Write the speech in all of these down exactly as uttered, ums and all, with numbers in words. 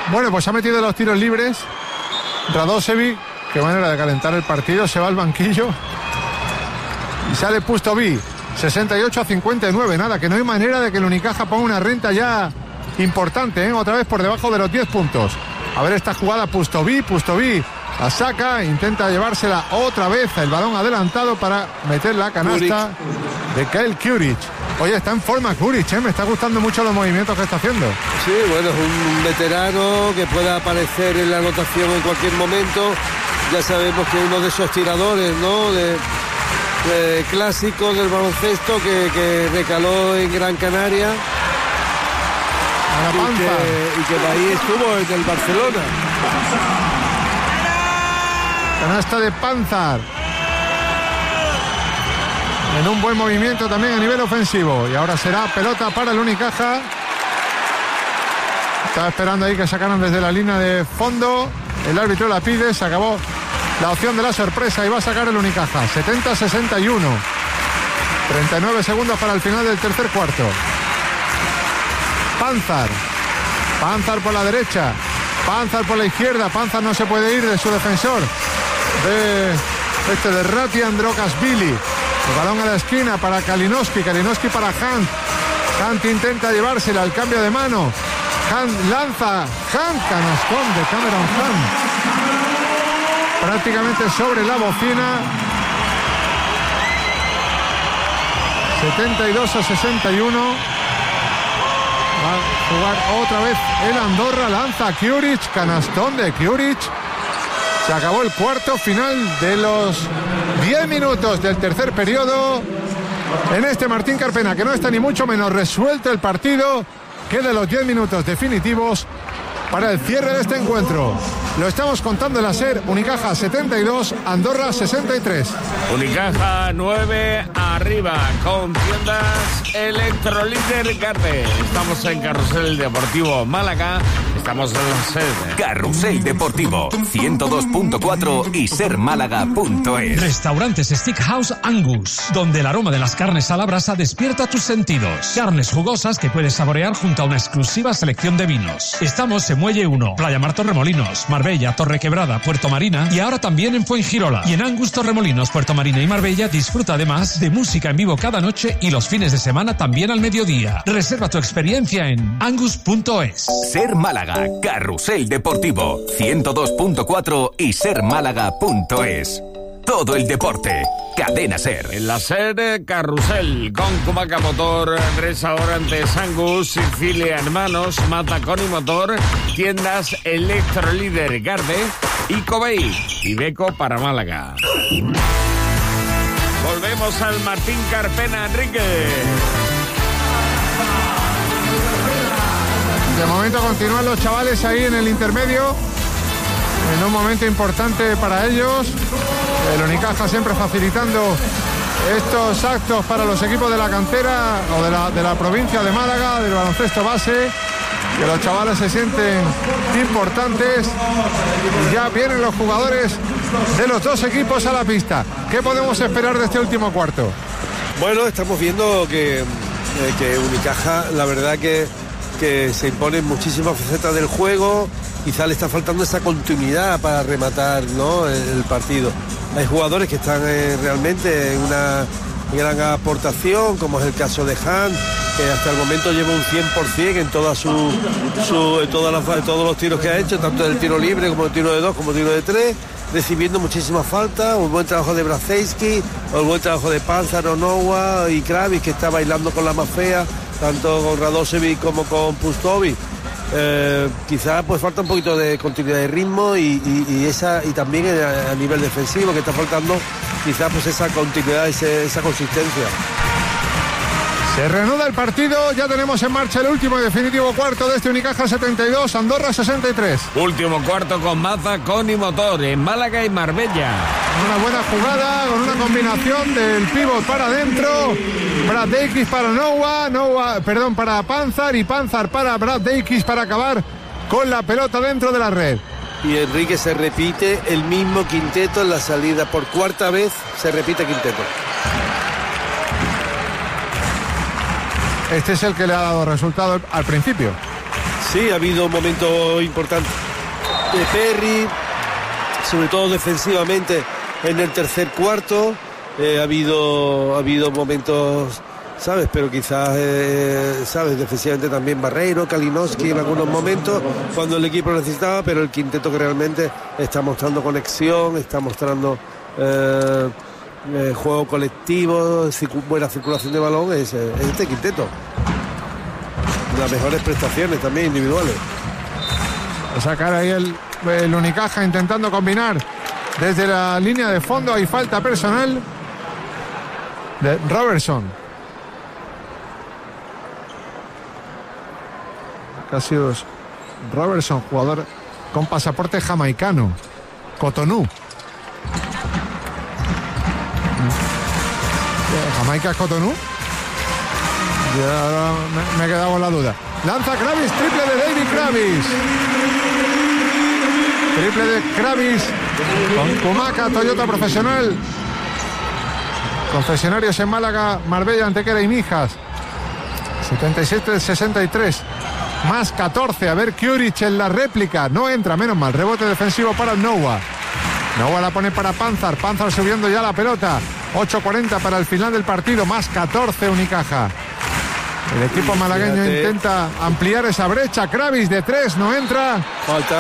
Bueno, pues ha metido los tiros libres Radosevic. Qué manera de calentar el partido. Se va al banquillo y sale Pustovi. sesenta y ocho a cincuenta y nueve. Nada, que no hay manera de que el Unicaja ponga una renta ya importante, ¿eh? Otra vez por debajo de los diez puntos. A ver esta jugada. Pustovi, Pustovi la saca, intenta llevársela otra vez, el balón adelantado para meter la canasta de Kyle Kuric. Oye, está en forma Kuric, ¿eh? Me está gustando mucho los movimientos que está haciendo. Sí, bueno, es un veterano que pueda aparecer en la anotación en cualquier momento. Ya sabemos que uno de esos tiradores, ¿no?, de, de clásicos del baloncesto que, que recaló en Gran Canaria y que, y que ahí estuvo en el Barcelona. Canasta de Panzar. En un buen movimiento también a nivel ofensivo. Y ahora será pelota para el Unicaja. Estaba esperando ahí que sacaran desde la línea de fondo. El árbitro la pide. Se acabó la opción de la sorpresa y va a sacar el Unicaja. setenta a sesenta y uno. treinta y nueve segundos para el final del tercer cuarto. Panzar. Panzar por la derecha. Panzar por la izquierda. Panzar no se puede ir de su defensor. De este de Ratian Drokashvili. El balón a la esquina para Kalinowski. Kalinowski para Hunt. Hunt intenta llevársela al cambio de mano. Hunt lanza. Hunt, canastón de Cameron Hunt. Prácticamente sobre la bocina. setenta y dos a sesenta y uno. Va a jugar otra vez el Andorra. Lanza Kuric. Canastón de Kuric. Se acabó el cuarto final de los diez minutos del tercer periodo. En este Martín Carpena, que no está ni mucho menos resuelto el partido. Quedan los diez minutos definitivos para el cierre de este encuentro. Lo estamos contando en la SER. Unicaja setenta y dos, Andorra sesenta y tres. Unicaja nueve arriba con tiendas Electrolíder Garde. Estamos en Carrusel Deportivo Málaga. Estamos en la SER. Carrusel Deportivo ciento dos punto cuatro y ser málaga punto es. Restaurantes Steakhouse Angus, donde el aroma de las carnes a la brasa despierta tus sentidos. Carnes jugosas que puedes saborear junto a una exclusiva selección de vinos. Estamos en Muelle uno, Playa Mar Torremolinos, Marbella, Torrequebrada, Puerto Marina y ahora también en Fuengirola. Y en Angus Torremolinos, Puerto Marina y Marbella disfruta además de música en vivo cada noche y los fines de semana también al mediodía. Reserva tu experiencia en angus punto es. Ser Málaga, Carrusel Deportivo ciento dos punto cuatro y ser málaga punto es. Todo el deporte, Cadena SER. En la SER, Carrusel, con Cumaca Motor, Restaurantes Angus, Sicilia Hermanos, Matacón y Motor, tiendas Electrolíder Garde y Cobey, Ibeco para Málaga. Volvemos al Martín Carpena, Enrique. De momento continúan los chavales ahí en el intermedio. En un momento importante para ellos. El Unicaja siempre facilitando estos actos para los equipos de la cantera o de la, de la provincia de Málaga, del baloncesto base, que los chavales se sienten importantes. Y ya vienen los jugadores de los dos equipos a la pista. ¿Qué podemos esperar de este último cuarto? Bueno, estamos viendo que, eh, que Unicaja, la verdad que, que se impone muchísimas facetas del juego. Quizá le está faltando esa continuidad para rematar, ¿no?, el, el partido. Hay jugadores que están eh, realmente en una gran aportación, como es el caso de Han, que hasta el momento lleva un cien por ciento en, toda su, su, en todas las, todos los tiros que ha hecho, tanto el tiro libre como el tiro de dos, como el tiro de tres, recibiendo muchísimas faltas. Un buen trabajo de Bracevski, o el buen trabajo de Panzar, Onowa y Kravis, que está bailando con la más fea, tanto con Radosevic como con Pustovi. Eh, quizás pues falta un poquito de continuidad de ritmo y, y, y esa y también a, a nivel defensivo, que está faltando quizás pues esa continuidad, ese, esa consistencia. Se reanuda el partido, ya tenemos en marcha el último y definitivo cuarto de este Unicaja setenta y dos, Andorra sesenta y tres. Último cuarto con Matacón y Motor en Málaga y Marbella. Una buena jugada con una combinación del pívot para adentro, Brad Davis para Noah, Noah, perdón, para Panzar y Panzar para Brad Davis para acabar con la pelota dentro de la red. Y Enrique, se repite el mismo quinteto en la salida, por cuarta vez se repite quinteto. Este es el que le ha dado resultado al principio. Sí, ha habido momentos importantes de Perry, sobre todo defensivamente en el tercer cuarto. Eh, ha habido ha habido momentos, ¿sabes? Pero quizás, eh, ¿sabes? Defensivamente también Barreiro, Kalinowski en algunos momentos, cuando el equipo lo necesitaba, pero el quinteto que realmente está mostrando conexión, está mostrando eh, eh, juego colectivo, circu- buena circulación de balón, es, es este quinteto. Las mejores prestaciones también individuales. A sacar ahí el, el Unicaja intentando combinar desde la línea de fondo. Hay falta personal de Robertson. Casi dos. Robertson, jugador con pasaporte jamaicano. Cotonú. ¿Jamaica es Cotonú? Ya ahora me, me he quedado con la duda. Lanza Kravis, triple de David Kravis. Triple de Kravis con Kumaca, Toyota Profesional. Concesionarios en Málaga, Marbella, Antequera y Mijas. setenta y siete sesenta y tres. Más catorce. A ver, Kuric en la réplica. No entra, menos mal. Rebote defensivo para el Noah. Noah la pone para Panzar. Panzar subiendo ya la pelota. ocho cuarenta para el final del partido. Más catorce Unicaja. El equipo malagueño Fíjate. intenta ampliar esa brecha. Kravis de tres, no entra. Falta.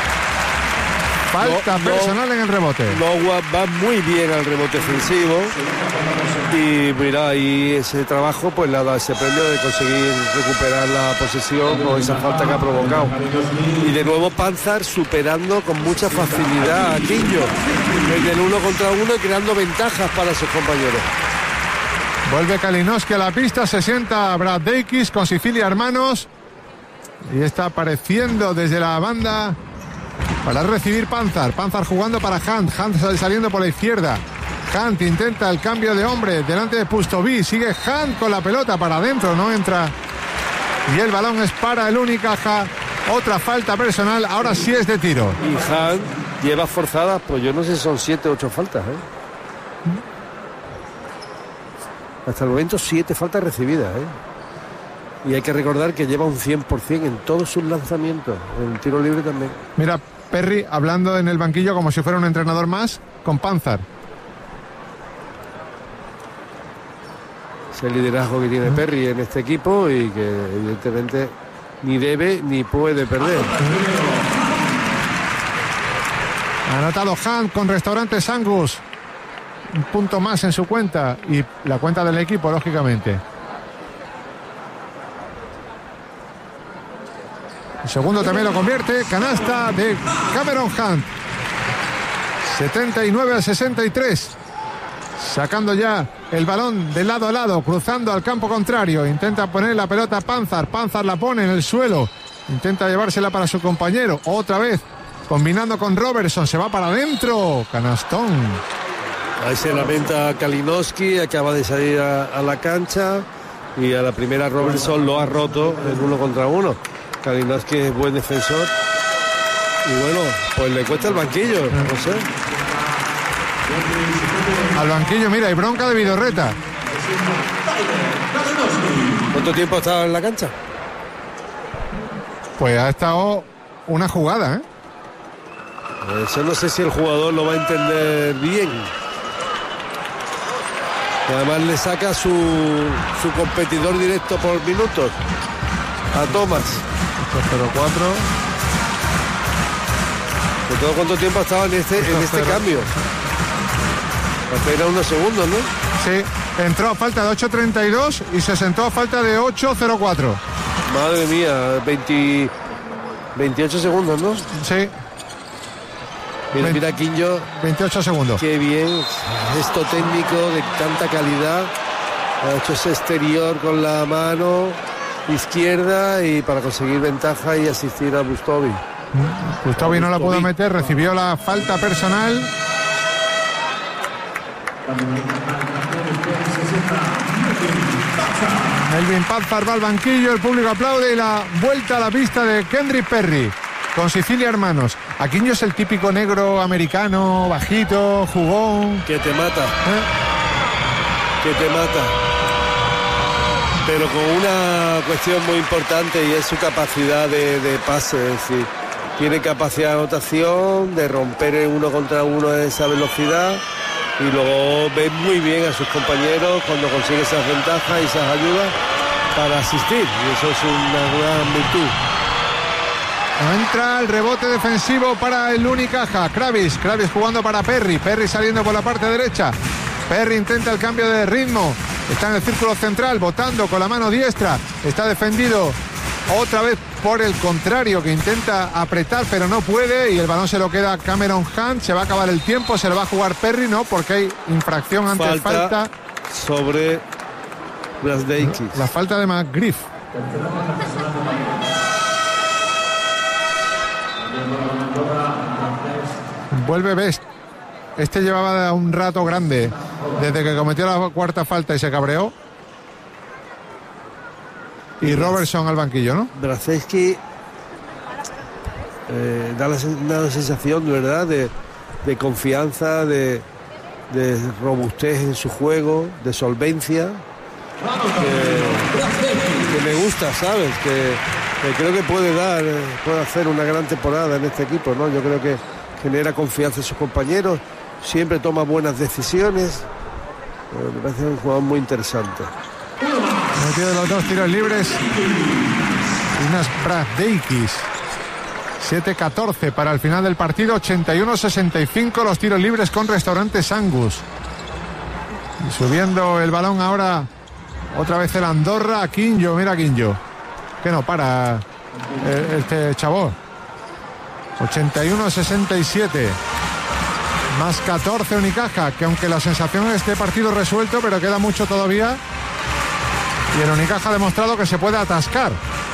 Falta no, personal no, en el rebote. Noah va muy bien al rebote ofensivo. Y mira, y ese trabajo pues le ha dado ese premio de conseguir recuperar la posesión con esa falta que ha provocado. Y de nuevo Panzar superando con mucha facilidad a Quillo en el uno contra uno y creando ventajas para sus compañeros. Vuelve Kalinowski a la pista, se sienta Brad Dacus con Sicilia Hermanos y está apareciendo desde la banda para recibir Panzar. Panzar jugando para Hunt, Hunt saliendo por la izquierda. Hunt intenta el cambio de hombre delante de Pustoví, sigue Hunt con la pelota para adentro, no entra y el balón es para el Unicaja. Otra falta personal, ahora sí es de tiro. Y Hunt lleva forzadas, pues yo no sé si son siete o ocho faltas, ¿eh? Hasta el momento siete faltas recibidas, ¿eh? Y hay que recordar que lleva un cien por ciento en todos sus lanzamientos, en el tiro libre también. Mira, Perry hablando en el banquillo como si fuera un entrenador más con Panzar. Ese liderazgo que tiene Perry en este equipo y que evidentemente ni debe ni puede perder. Ha anotado Hunt con Restaurantes Angus. Un punto más en su cuenta y la cuenta del equipo, lógicamente. El segundo también lo convierte. Canasta de Cameron Hunt. setenta y nueve a sesenta y tres. Sacando ya el balón de lado a lado, cruzando al campo contrario. Intenta poner la pelota a Panzar. Panzar la pone en el suelo. Intenta llevársela para su compañero. Otra vez, combinando con Robertson. Se va para adentro. Canastón. Ahí se lamenta Kalinowski, acaba de salir a, a la cancha y a la primera Robertson lo ha roto en uno contra uno. Kalinowski es buen defensor y bueno, pues le cuesta el banquillo, no sé. Al banquillo, mira, hay bronca de Vidorreta. ¿Cuánto tiempo ha estado en la cancha? Pues ha estado una jugada, ¿eh? Eso no sé si el jugador lo va a entender bien. Y además le saca su, su competidor directo por minutos a Thomas. cero cuatro. ¿De todo cuánto tiempo ha estado en este, en este cambio? Apenas unos segundos, ¿no? Sí, entró a falta de ocho treinta y dos y se sentó a falta de ocho cero cuatro. Madre mía, veinte, veintiocho segundos, ¿no? Sí. Mira, mira Quinjo. veintiocho segundos. Qué bien. Esto técnico de tanta calidad. Ha hecho ese exterior con la mano izquierda y para conseguir ventaja y asistir a Bustovi. Bustovi no la pudo meter, recibió la falta personal. Melvin Panzar va al banquillo, el público aplaude y la vuelta a la pista de Kendrick Perry con Sicilia Hermanos. Aquino es el típico negro americano, bajito, jugón. Que te mata. ¿Eh? Que te mata. pero con una cuestión muy importante, y es su capacidad de, de pase. Es decir, tiene capacidad de anotación, de romper en uno contra uno a esa velocidad, y luego ve muy bien a sus compañeros cuando consigue esas ventajas y esas ayudas para asistir, y eso es una gran virtud. Entra el rebote defensivo para el Unicaja. Kravis, Kravis jugando para Perry, Perry saliendo por la parte derecha. Perry intenta el cambio de ritmo, está en el círculo central, botando con la mano diestra, está defendido otra vez por el contrario, que intenta apretar pero no puede, y el balón se lo queda a Cameron Hunt. Se va a acabar el tiempo, se lo va a jugar Perry, no, porque hay infracción antes falta, falta. sobre Brazdeikis. La falta de McGriff. Vuelve Best. Este llevaba un rato grande desde que cometió la cuarta falta y se cabreó. Y Robertson al banquillo, ¿no? Brazdeikis eh, da la, la sensación, de verdad, de, de confianza, de, de robustez en su juego, de solvencia, que, que me gusta, ¿sabes? Que, que creo que puede dar, puede hacer una gran temporada en este equipo, ¿no? Yo creo que genera confianza en sus compañeros, siempre toma buenas decisiones. Eh, me parece un jugador muy interesante. Metido de los dos tiros libres Inas Brazdeikis. siete catorce para el final del partido, ochenta y uno sesenta y cinco los tiros libres con Restaurantes Angus. Y subiendo el balón ahora otra vez el Andorra. Quinjo, mira Quinjo, que no para este chavo. ochenta y uno sesenta y siete más catorce Unicaja, que aunque la sensación es de partido resuelto, pero queda mucho todavía, y el Unicaja ha demostrado que se puede atascar.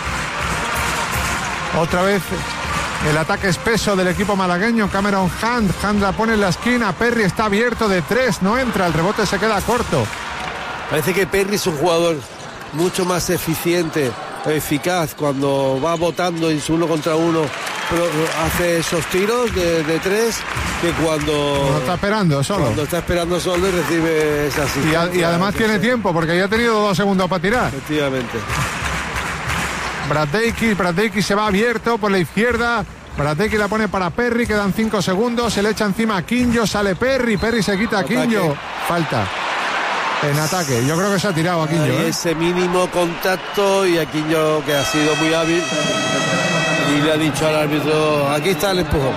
Otra vez el ataque espeso del equipo malagueño. Cameron Hunt, Hunt la pone en la esquina, Perry está abierto de tres, no entra, el rebote se queda corto. Parece que Perry es un jugador mucho más eficiente, eficaz, cuando va botando en su uno contra uno, pero hace esos tiros de, de tres, que cuando, cuando está esperando solo cuando está esperando solo y recibe esa asistencia. Y, y además tiene sé. tiempo, porque ya ha tenido dos segundos para tirar. Efectivamente. Brazdeikis, Brazdeikis se va abierto por la izquierda. Brazdeikis la pone para Perry, quedan cinco segundos, se le echa encima a Quinjo, sale Perry, Perry se quita a Quinjo. Falta en ataque, yo creo que se ha tirado a Quinjo, ¿eh? Ese mínimo contacto, y a Quinjo, que ha sido muy hábil, y le ha dicho al árbitro, aquí está el empujón.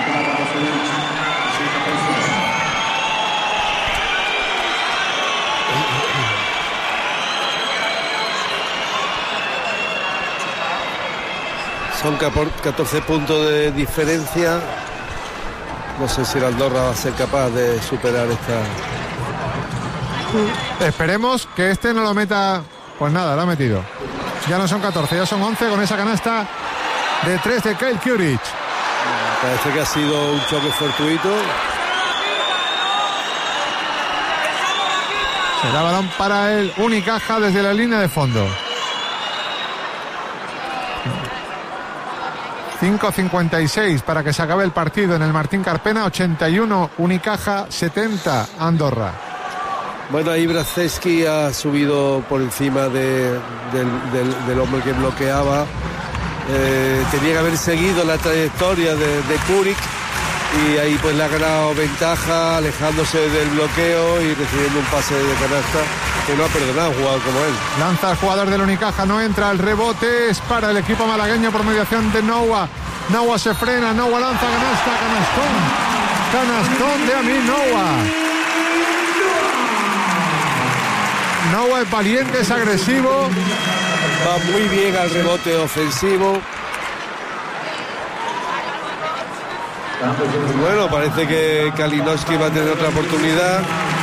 Son catorce puntos de diferencia. No sé si el Andorra va a ser capaz de superar esta. Esperemos que este no lo meta. Pues nada, lo ha metido. Ya no son catorce, ya son once con esa canasta de tres de Kyle Kuric. Parece que ha sido un choque fortuito. Será balón para el Unicaja desde la línea de fondo. cinco cincuenta y seis para que se acabe el partido en el Martín Carpena. Ochenta y uno Unicaja, setenta Andorra. Bueno, ahí Brazdeikis ha subido por encima de, del, del, del hombre que bloqueaba. Eh, tenía que haber seguido la trayectoria de, de Kuric, y ahí pues le ha ganado ventaja, alejándose del bloqueo y recibiendo un pase de canasta que no ha perdonado un jugador como él. Lanza el jugador del Unicaja, no entra, el rebote es para el equipo malagueño por mediación de Noah. Noah se frena, Noah lanza canasta, canastón, canastón de Amin Noah. Noah es valiente, es agresivo. Va muy bien al rebote ofensivo. Bueno, parece que Kalinowski va a tener otra oportunidad.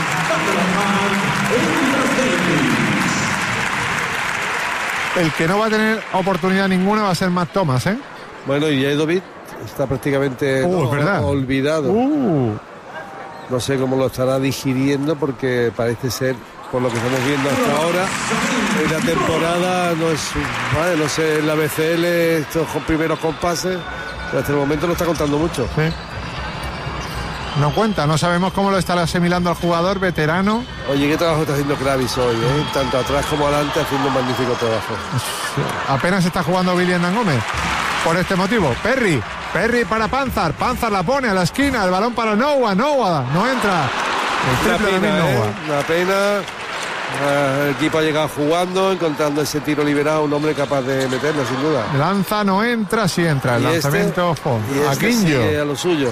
El que no va a tener oportunidad ninguna va a ser Matt Thomas, ¿eh? Bueno, y Jedovic está prácticamente uh, no, ¿verdad? olvidado. Uh. No sé cómo lo estará digiriendo, porque parece ser, por lo que estamos viendo hasta ahora, en la temporada no es, vale, no sé, en la B C L estos primeros compases, pero hasta el momento no está contando mucho. Sí. No cuenta, no sabemos cómo lo estará asimilando el jugador veterano. Oye, qué trabajo está haciendo Kravis hoy, ¿eh? Tanto atrás como adelante, haciendo un magnífico trabajo. Apenas está jugando Billy Hernán Gómez. Por este motivo, Perry, Perry para Panzar, Panzar la pone a la esquina, el balón para Noah, Noah, no entra. El Una triple de pena, Noah. ¿eh? Una pena. Uh, el equipo ha llegado jugando, encontrando ese tiro liberado, un hombre capaz de meterlo, sin duda. Lanza, no entra, sí entra. El Y lanzamiento, este, ojo, y este Aquinjo. sigue a lo suyo.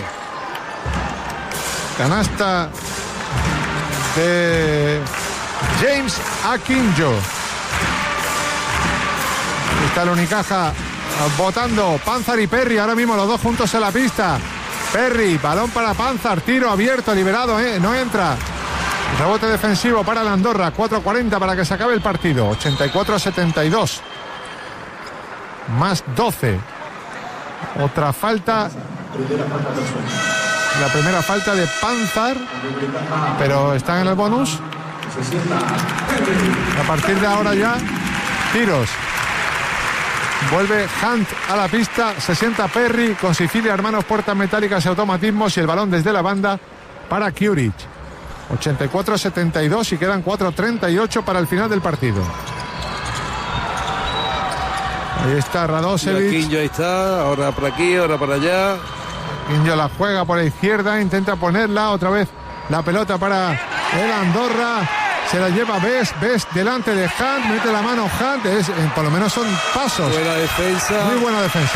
Canasta de James Aquinjo. Está el Unicaja votando Panzar y Perry, ahora mismo los dos juntos en la pista. Perry, balón para Panzar, tiro abierto, liberado, ¿eh? No entra. Rebote defensivo para el Andorra, cuatro cuarenta para que se acabe el partido, ochenta y cuatro a setenta y dos. Más doce. Otra falta. La primera falta de Panzar, pero están en el bonus. A partir de ahora ya, tiros. Vuelve Hunt a la pista, se sienta Perry con Sicilia Hermanos, puertas metálicas y automatismos, y el balón desde la banda para Kuric. ochenta y cuatro a setenta y dos y quedan cuatro treinta y ocho para el final del partido. Ahí está Radosevic. Aquinjo ahí está, ahora por aquí, ahora por allá. Aquinjo la juega por la izquierda, intenta ponerla otra vez. La pelota para el Andorra. Se la lleva Best, Best delante de Hunt, mete la mano Hunt, es, eh, por lo menos son pasos. Buena defensa. Muy buena defensa.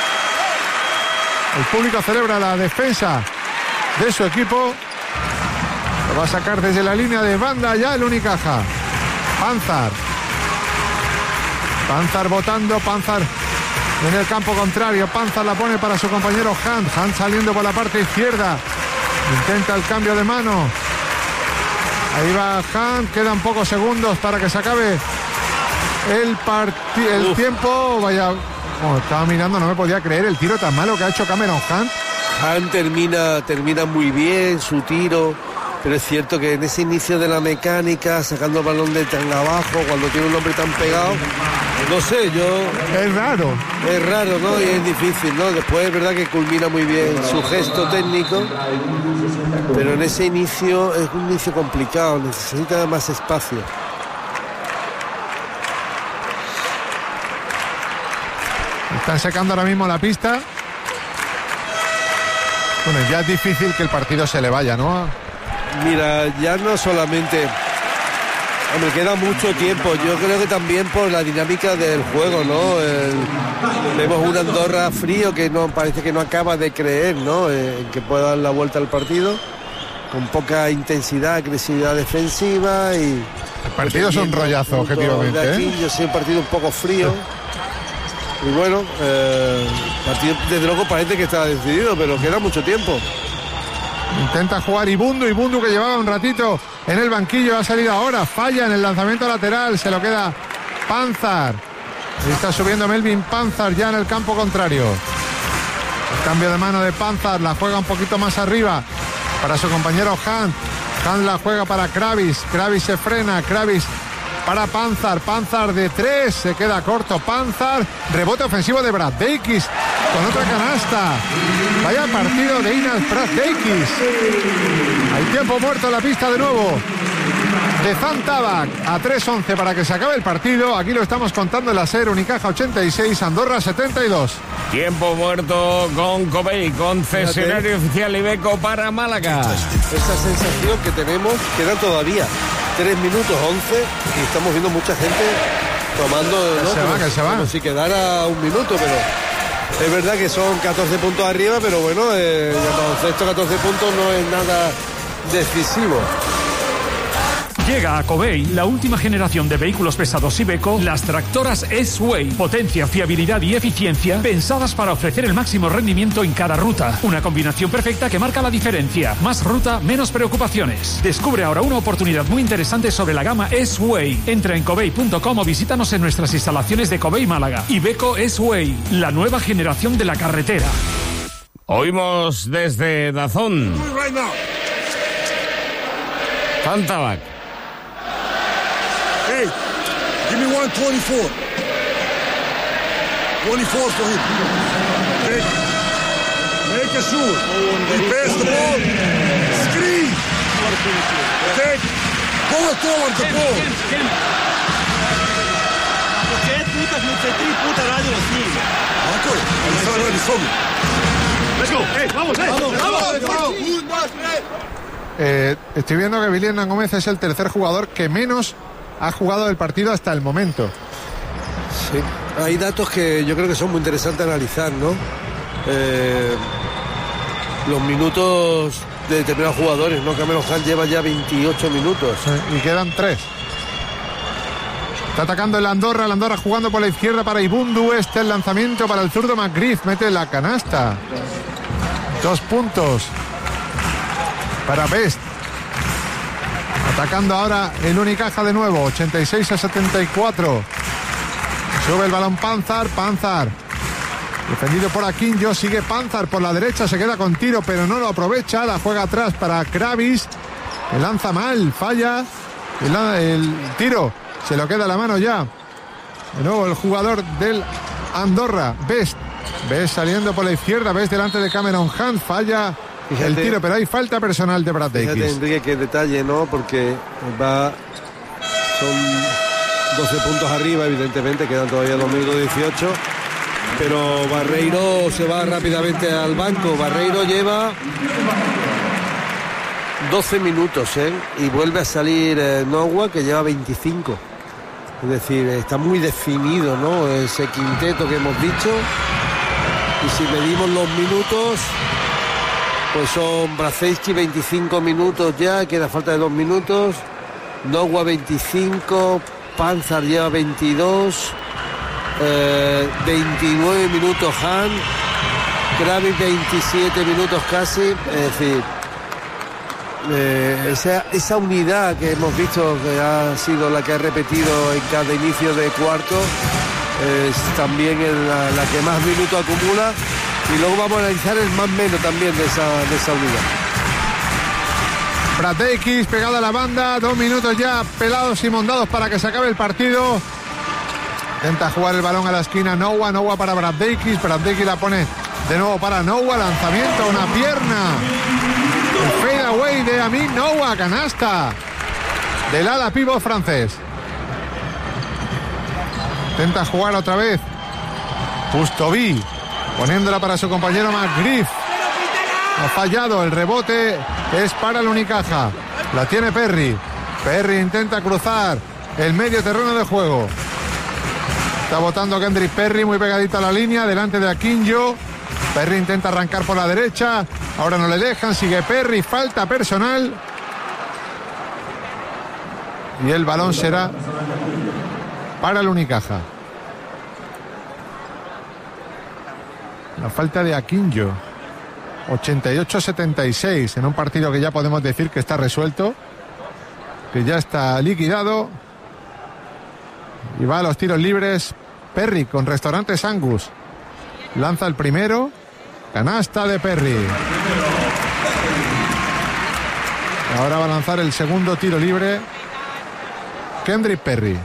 El público celebra la defensa de su equipo. Lo va a sacar desde la línea de banda ya el Unicaja. Panzar. Panzar botando, Panzar en el campo contrario. Panzar la pone para su compañero Hunt. Hunt saliendo por la parte izquierda. Intenta el cambio de mano. Ahí va Hunt, quedan pocos segundos para que se acabe el, parti- el tiempo. Vaya, oh, estaba mirando, no me podía creer el tiro tan malo que ha hecho Cameron Hunt. Hunt termina, termina muy bien su tiro, pero es cierto que en ese inicio de la mecánica, sacando el balón de tan abajo, cuando tiene un hombre tan pegado, no sé, yo... Es raro. Es raro, ¿no? Y es difícil, ¿no? Después es verdad que culmina muy bien su gesto técnico, pero en ese inicio es un inicio complicado, necesita más espacio. Están secando ahora mismo la pista. Bueno, ya es difícil que el partido se le vaya, ¿no? Mira, ya no solamente... Hombre, queda mucho tiempo. Yo creo que también por la dinámica del juego, ¿no? El, vemos un Andorra frío que no parece que no acaba de creer, ¿no? En que pueda dar la vuelta al partido, con poca intensidad, agresividad defensiva y... El partido es un rollazo, objetivamente, de aquí, ¿eh? Yo sé, un partido un poco frío. Y bueno, eh, el partido desde luego parece que está decidido, pero queda mucho tiempo. Intenta jugar Ibundu, Ibundu que llevaba un ratito en el banquillo, ha salido ahora, falla en el lanzamiento lateral, se lo queda Panzar. Está subiendo Melvin Panzar ya en el campo contrario. El cambio de mano de Panzar, la juega un poquito más arriba para su compañero Hunt. Hunt la juega para Kravis, Kravis se frena, Kravis para Panzar, Panzar de tres, se queda corto Panzar, rebote ofensivo de Brazdeikis con otra canasta. Vaya partido de Inas Brazdeikis. Hay tiempo muerto en la pista de nuevo de Zantabak a tres once para que se acabe el partido. Aquí lo estamos contando en la SER. Unicaja ochenta y seis, Andorra setenta y dos. Tiempo muerto con Covey, concesionario oficial Iveco para Málaga. Esa sensación que tenemos, quedan todavía tres minutos once y estamos viendo mucha gente tomando, ¿no? Se va, que se va. Como si quedara un minuto, pero es verdad que son catorce puntos arriba, pero bueno, eh, estos catorce puntos no es nada decisivo. Llega a Covey la última generación de vehículos pesados Iveco, las tractoras S-Way. Potencia, fiabilidad y eficiencia pensadas para ofrecer el máximo rendimiento en cada ruta. Una combinación perfecta que marca la diferencia. Más ruta, menos preocupaciones. Descubre ahora una oportunidad muy interesante sobre la gama S-Way. Entra en covey punto com o visítanos en nuestras instalaciones de Covey Málaga. Iveco S-Way, la nueva generación de la carretera. Oímos desde Dazón. Zantabak. Hey, give me one twenty-four. twenty-four for him. Okay? Make it sure. You pass the ball. Screen. Okay? Pull it forward the ball. Che puta non c'è tri puta radio lo sigue. Marco, I'm ready for me. Let's go. Hey, vamos, hey. Vamos, vamos, vamos. Un, dos, tres. Eh, estoy viendo que Billy Hernán Gómez es el tercer jugador que menos ha jugado el partido hasta el momento. Sí, hay datos que yo creo que son muy interesantes analizar, ¿no? Eh, los minutos de determinados jugadores, ¿no? Cameron Hunt lleva ya veintiocho minutos. Sí, y quedan tres. Está atacando el Andorra, el Andorra jugando por la izquierda para Ibundu. Este el lanzamiento para el zurdo McGriff, mete la canasta. Dos puntos para Best. Atacando ahora el Unicaja de nuevo, ochenta y seis a setenta y cuatro. Sube el balón Panzar, Panzar. Defendido por Aquinjo, sigue Panzar por la derecha, se queda con tiro, pero no lo aprovecha. La juega atrás para Kravis. El lanza mal, falla. El, el tiro se lo queda a la mano ya. De nuevo el jugador del Andorra, Best. Best saliendo por la izquierda, Best delante de Cameron Hunt, falla. Fíjate, el tiro, pero hay falta personal de Brad Davis. Fíjate, Enrique, qué detalle, ¿no? Porque va... Son doce puntos arriba, evidentemente, quedan todavía dos minutos dieciocho. Pero Barreiro se va rápidamente al banco. Barreiro lleva doce minutos, ¿eh? Y vuelve a salir eh, Nowa, que lleva veinticinco. Es decir, está muy definido, ¿no? Ese quinteto que hemos dicho. Y si medimos los minutos... Pues son Brazejski veinticinco minutos ya, queda falta de dos minutos. Nowa veinticinco, Panzar lleva veintidós, eh, veintinueve minutos Han, Kravis veintisiete minutos casi. Es decir, eh, esa, esa unidad que hemos visto que ha sido la que ha repetido en cada inicio de cuarto, es también la, la que más minutos acumula. Y luego vamos a analizar el más menos también de esa, de esa unidad. Brateikis pegado a la banda, dos minutos ya pelados y mondados para que se acabe el partido. Intenta jugar el balón a la esquina Nowa, Nowa para Brateikis, Brateikis la pone de nuevo para Nowa, lanzamiento, una pierna. El fade away de Amin Nowa, canasta del ala pívot francés. Intenta jugar otra vez Pustovi, poniéndola para su compañero McGriff. Ha fallado, el rebote es para el Unicaja. La tiene Perry. Perry intenta cruzar el medio terreno de juego. Está botando Kendrick Perry muy pegadito a la línea, delante de Aquinjo. Perry intenta arrancar por la derecha. Ahora no le dejan, sigue Perry, falta personal. Y el balón será para el Unicaja. La falta de Aquinjo. ochenta y ocho a setenta y seis en un partido que ya podemos decir que está resuelto, que ya está liquidado. Y va a los tiros libres Perry con Restaurantes Angus. Lanza el primero, canasta de Perry. Ahora va a lanzar el segundo tiro libre Kendrick Perry.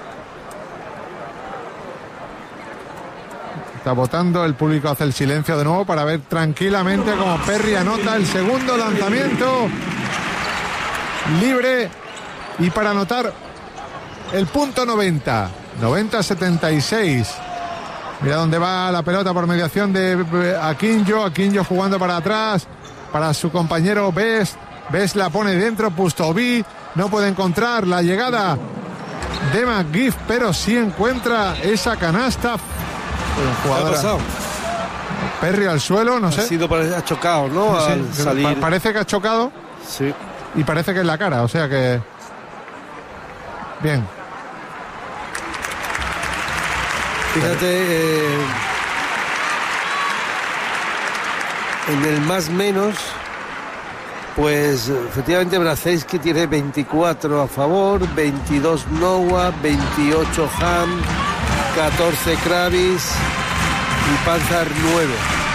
Está votando, el público hace el silencio de nuevo para ver tranquilamente cómo Perry anota el segundo lanzamiento libre y para anotar el punto noventa, noventa a setenta y seis. Mira dónde va la pelota por mediación de Aquinjo, Aquinjo jugando para atrás para su compañero Best. Best la pone dentro, Pustovi no puede encontrar la llegada de McGriff, pero sí encuentra esa canasta. ¿Qué ha pasado? Perry al suelo, no ha sé. Ha sido, ha chocado, ¿no? Al sí, salir. Pa- parece que ha chocado. Sí. Y parece que es la cara, o sea que... Bien. Fíjate, eh, en el más menos, pues efectivamente Brazejski tiene veinticuatro a favor, veintidós Nowa, veintiocho Ham, catorce Kravis y Panzar nueve.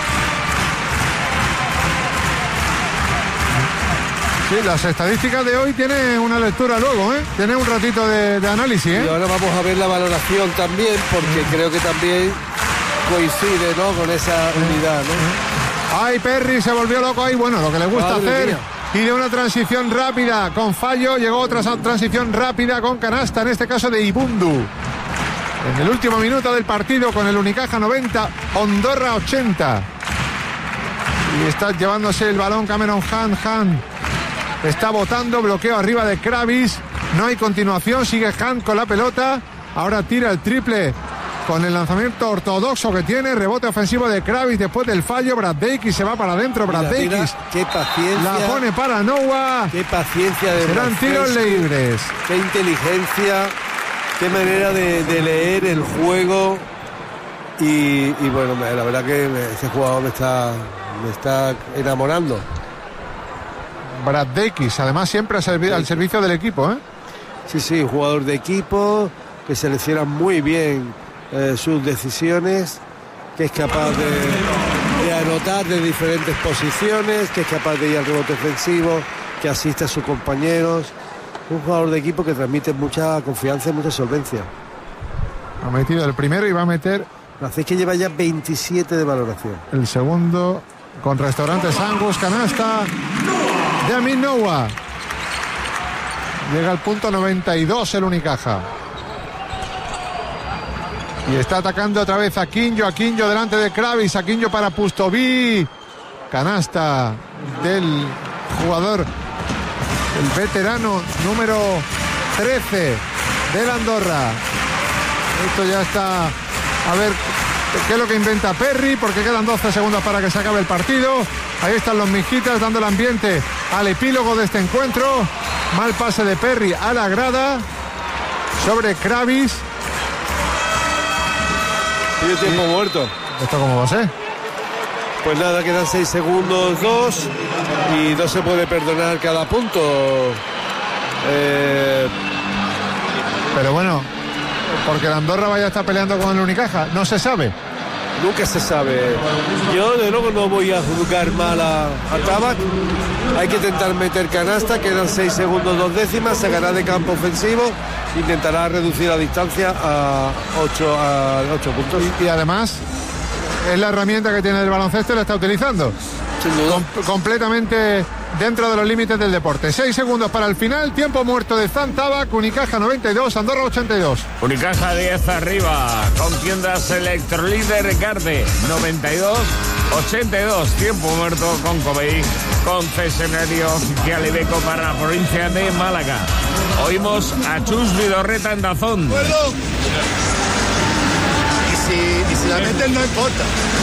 Sí, las estadísticas de hoy tienen una lectura luego, ¿eh? Tienen un ratito de, de análisis, ¿eh? Y ahora vamos a ver la valoración también, porque creo que también coincide, ¿no?, con esa unidad, ¿no? Ay, Perry se volvió loco ahí. Bueno, lo que le gusta Madre hacer. mía. Y de una transición rápida con fallo llegó otra transición rápida con canasta, en este caso de Ibundu. En el último minuto del partido con el Unicaja noventa, Andorra ochenta. Y está llevándose el balón Cameron Hunt. Hunt está botando, bloqueo arriba de Kravis. No hay continuación, sigue Hunt con la pelota. Ahora tira el triple con el lanzamiento ortodoxo que tiene. Rebote ofensivo de Kravis después del fallo. Braddeikis se va para adentro. Braddeikis qué paciencia. la pone para Noah. Qué paciencia de Serán tiros libres. Qué inteligencia. Qué manera de, de leer el juego. Y, y bueno, la verdad que ese jugador me está, me está enamorando. Braddeikis, además siempre al, servi- al servicio del equipo, ¿eh? Sí, sí, jugador de equipo que selecciona muy bien eh, sus decisiones, que es capaz de, de anotar de diferentes posiciones, que es capaz de ir al rebote ofensivo, que asiste a sus compañeros. Un jugador de equipo que transmite mucha confianza y mucha solvencia. Ha metido el primero y va a meter Así que lleva ya veintisiete de valoración. el segundo con Restaurantes Angus. Canasta de Amin Noah. Llega al punto noventa y dos el Unicaja. Y está atacando otra vez a Quinjo. A Quinjo delante de Kravis. A Quinjo para Pustoví. Canasta del jugador, el veterano número trece del Andorra. Esto ya está. A ver qué es lo que inventa Perry, porque quedan doce segundos para que se acabe el partido. Ahí están los mijitas dando el ambiente al epílogo de este encuentro. Mal pase de Perry a la grada sobre Kravis. Y tiempo Sí. muerto. ¿Esto cómo va a ser? Pues nada, quedan seis segundos, dos, y no se puede perdonar cada punto. Eh, Pero bueno, porque la Andorra vaya a estar peleando con el Unicaja, no se sabe. nunca se sabe. Yo de luego no voy a juzgar mal a, a Tabac. Hay que intentar meter canasta, quedan seis segundos, dos décimas, sacará de campo ofensivo, intentará reducir la distancia a ocho, a ocho puntos. Y además es la herramienta que tiene el baloncesto y la está utilizando. Sin duda. Com- completamente dentro de los límites del deporte. Seis segundos para el final, tiempo muerto de Zan Tabac, Unicaja noventa y dos, Andorra ochenta y dos. Unicaja diez arriba, con tiendas Electrolíder Garde, noventa y dos ochenta y dos. Tiempo muerto con Covey, concesionario oficial Ibeco para la provincia de Málaga. Oímos a Chus Vidorreta en Dazón. acuerdo? Y si, y si la meten no importa.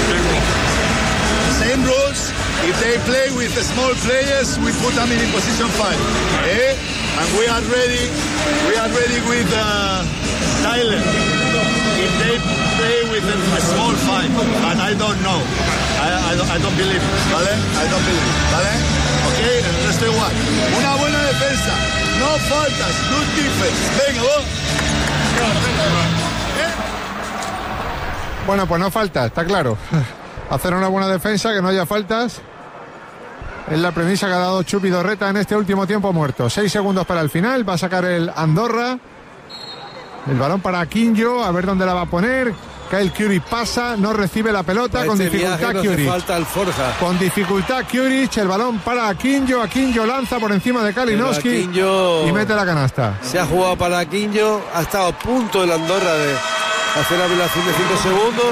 Same rules. If they play with the small players, we put them in position five. Eh? And we are ready. We are ready with uh, Tyler. If they play with a small five, but I don't know. I, I, don't, I don't believe it, ¿vale? I don't believe it, ¿vale? Ok, el resto igual. Una buena defensa. No faltas. Good defense. Venga, vos. Bueno, pues no falta, está claro. Hacer una buena defensa, que no haya faltas. Es la premisa que ha dado Chupi Dorreta en este último tiempo muerto. Seis segundos para el final. Va a sacar el Andorra. El balón para Quinjo. A ver dónde la va a poner. Kyle Curry pasa. No recibe la pelota. Para Con este dificultad viaje no hace Curry. falta el Forja. Con dificultad Curich. El balón para Quinjo. A Quinjo lanza por encima de Kalinowski. Quinjo Y mete la canasta. se ha jugado para Quinjo. Ha estado a punto el Andorra de hacer la violación de cinco segundos.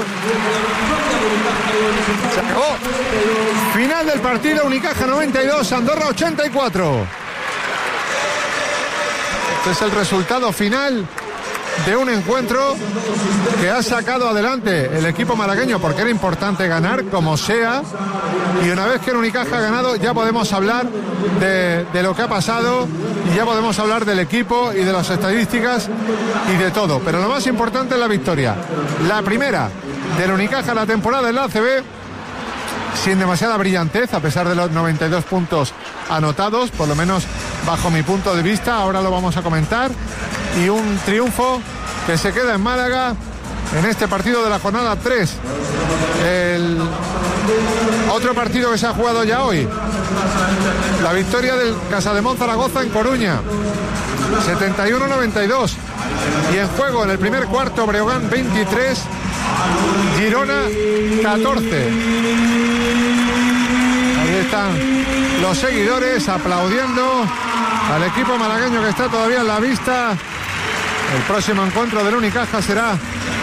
Se acabó. Final del partido. Unicaja noventa y dos, Andorra ochenta y cuatro. Este es el resultado final de un encuentro que ha sacado adelante el equipo malagueño, porque era importante ganar como sea. Y una vez que el Unicaja ha ganado, ya podemos hablar de, de lo que ha pasado, y ya podemos hablar del equipo y de las estadísticas y de todo. Pero lo más importante es la victoria. La primera del Unicaja la temporada en la A C B, sin demasiada brillantez, a pesar de los noventa y dos puntos anotados, por lo menos bajo mi punto de vista. Ahora lo vamos a comentar. Y un triunfo que se queda en Málaga en este partido de la jornada tres. El otro partido que se ha jugado ya hoy, la victoria del Casademón Zaragoza en Coruña, setenta y uno noventa y dos. Y en juego en el primer cuarto, Breogán veintitrés, Girona catorce. Ahí están los seguidores aplaudiendo al equipo malagueño que está todavía en la vista. El próximo encuentro del Unicaja será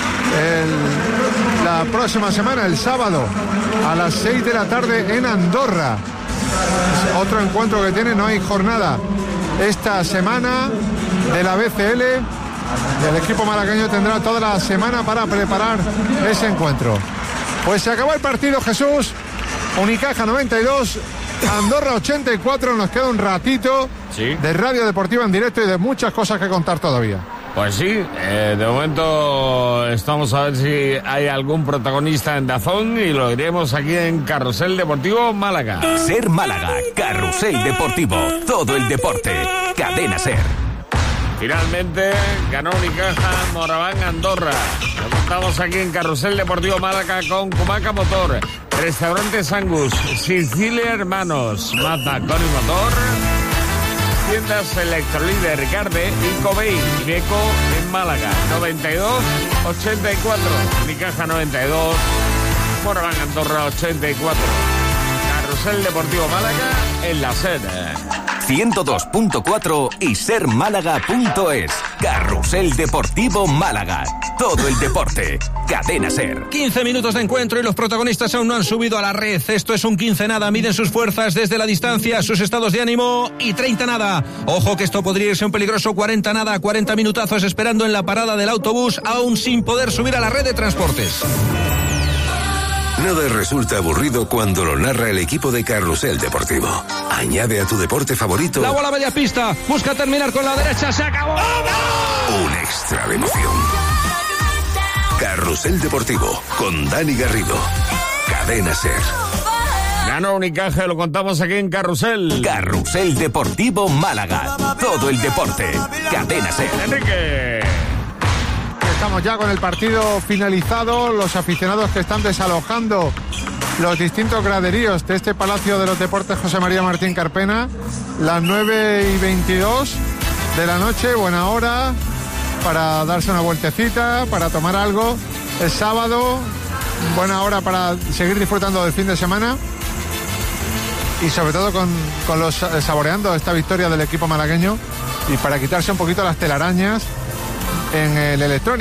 el, la próxima semana, el sábado, a las seis de la tarde en Andorra. Otro encuentro que tiene, no hay jornada esta semana de la B C L. El equipo malagueño tendrá toda la semana para preparar ese encuentro. Pues se acabó el partido, Jesús. Unicaja noventa y dos, Andorra ochenta y cuatro. Nos queda un ratito ¿Sí? de radio deportiva en directo y de muchas cosas que contar todavía. Pues sí, eh, de momento estamos a ver si hay algún protagonista en Dazón y lo diremos aquí en Carrusel Deportivo Málaga. Ser Málaga, Carrusel Deportivo, todo el deporte, Cadena Ser. Finalmente ganó Unicaja Moraván Andorra. Lo contamos aquí en Carrusel Deportivo Málaga con Kumaca Motor, Restaurantes Angus, Sicilia Hermanos, Mata Coni Motor, Tiendas Electrolíder Garde y Cobey Ineco en Málaga. noventa y dos ochenta y cuatro, Unicaja noventa y dos, Moraván Andorra ochenta y cuatro. Carrusel Deportivo Málaga en la sede. ciento dos punto cuatro y ser málaga punto es. Carrusel Deportivo Málaga. Todo el deporte. Cadena Ser. quince minutos de encuentro y los protagonistas aún no han subido a la red. Esto es un quince nada. Miden sus fuerzas desde la distancia, sus estados de ánimo y treinta nada. Ojo que esto podría irse un peligroso cuarenta nada. cuarenta minutazos esperando en la parada del autobús aún sin poder subir a la red de transportes. Nada resulta aburrido cuando lo narra el equipo de Carrusel Deportivo. Añade a tu deporte favorito La bola media pista, busca terminar con la derecha, se acabó. un extra de emoción. Carrusel Deportivo con Dani Garrido. Cadena Ser. Ganó Unicaja, lo contamos aquí en Carrusel. Carrusel Deportivo Málaga. Todo el deporte. Cadena Ser. Enrique. Estamos ya con el partido finalizado. Los aficionados que están desalojando los distintos graderíos de este Palacio de los Deportes José María Martín Carpena. Las nueve y veintidós de la noche, buena hora para darse una vueltecita, para tomar algo. Es sábado, buena hora para seguir disfrutando del fin de semana. Y sobre todo con, con los saboreando esta victoria del equipo malagueño y para quitarse un poquito las telarañas en el electrónico.